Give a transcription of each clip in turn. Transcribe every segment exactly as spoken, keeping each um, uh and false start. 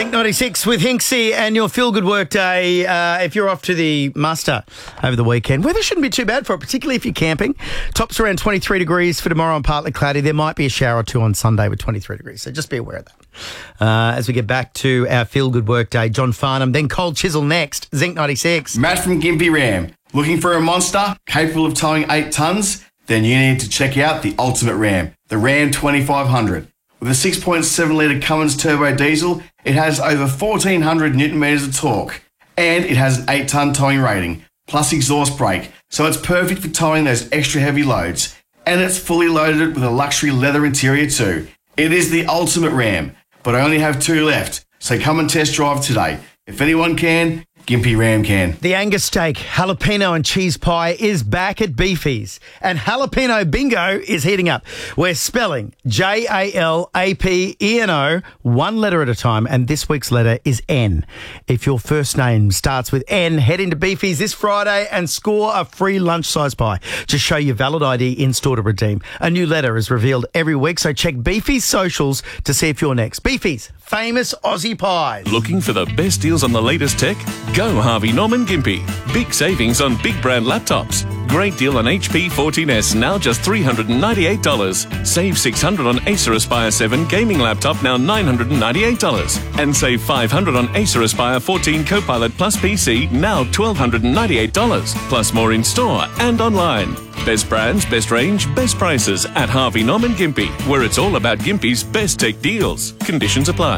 Zinc ninety-six with Hinksy and your Feel Good Work Day. Uh, if you're off to the muster over the weekend, weather shouldn't be too bad for it, particularly if you're camping. Tops around twenty-three degrees for tomorrow and partly cloudy. There might be a shower or two on Sunday with twenty-three degrees, so just be aware of that. Uh, as we get back to our Feel Good Work Day, John Farnham, then Cold Chisel next. Zinc ninety-six. Matt from Gympie Ram. Looking for a monster capable of towing eight tonnes? Then you need to check out the ultimate Ram, the Ram twenty-five hundred. With a six point seven litre Cummins turbo diesel, it has over fourteen hundred newton metres of torque. And it has an eight tonne towing rating, plus exhaust brake, so it's perfect for towing those extra heavy loads. And it's fully loaded with a luxury leather interior too. It is the ultimate Ram, but I only have two left, so come and test drive today. If anyone can, Gympie Ram can. The Angus steak, jalapeno and cheese pie is back at Beefy's. And jalapeno bingo is heating up. We're spelling J A L A P E N O, one letter at a time, and this week's letter is N. If your first name starts with N, head into Beefy's this Friday and score a free lunch-size pie. Just show your valid I D in-store to redeem. A new letter is revealed every week, so check Beefy's socials to see if you're next. Beefy's, famous Aussie pies. Looking for the best deals on the latest tech? Go Harvey Norman Gympie. Big savings on big brand laptops. Great deal on H P fourteen S, now just three hundred ninety-eight dollars. Save six hundred dollars on Acer Aspire seven gaming laptop, now nine hundred ninety-eight dollars. And save five hundred dollars on Acer Aspire fourteen Copilot Plus P C, now one thousand two hundred ninety-eight dollars. Plus more in store and online. Best brands, best range, best prices at Harvey Norman Gympie, where it's all about Gympie's best tech deals. Conditions apply.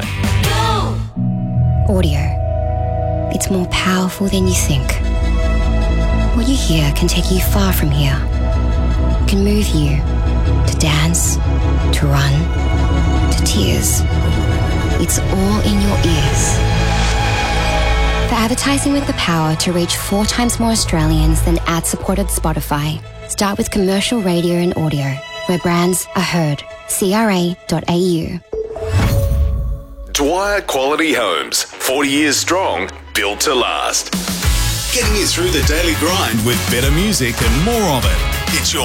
Audio. It's more powerful than you think. What you hear can take you far from here. It can move you to dance, to run, to tears. It's all in your ears. For advertising with the power to reach four times more Australians than ad-supported Spotify, start with commercial radio and audio, where brands are heard. C R A dot A U. Dwyer Quality Homes, forty years strong, built to last. Getting you through the daily grind with better music and more of it. It's your